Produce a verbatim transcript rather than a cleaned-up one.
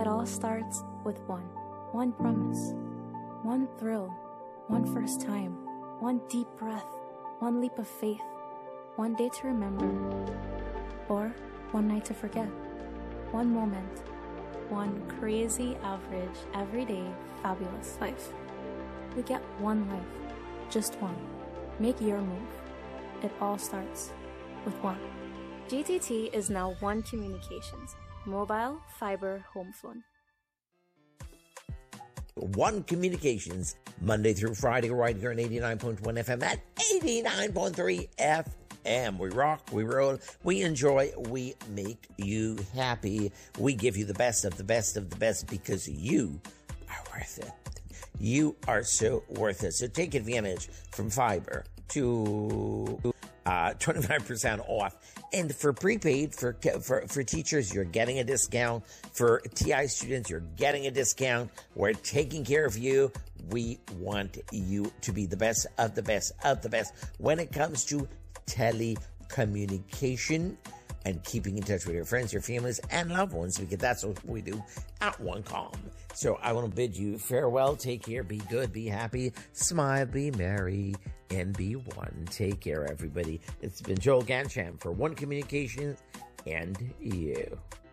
It all starts with one. One promise. One thrill. One first time. One deep breath. One leap of faith. One day to remember. Or one night to forget. One moment. One crazy, average, everyday, fabulous life. We get one life. Just one. Make your move. It all starts with one. G T T is now One Communications. Mobile, fiber, home phone. One Communications, Monday through Friday, right here on eighty-nine point one F M at eighty-nine point three F M. We rock, we roll, we enjoy, we make you happy. We give you the best of the best of the best because you are worth it. You are so worth it. So take advantage from fiber to uh, twenty-five percent off. And for prepaid, for, for for teachers, you're getting a discount. For T I students, you're getting a discount. We're taking care of you. We want you to be the best of the best of the best when it comes to telecommunication and keeping in touch with your friends, your families, and loved ones, because that's what we do at OneCom. So I want to bid you farewell. Take care. Be good. Be happy. Smile. Be merry. And be one. Take care, everybody. It's been Joel Gancham for One Communications and you.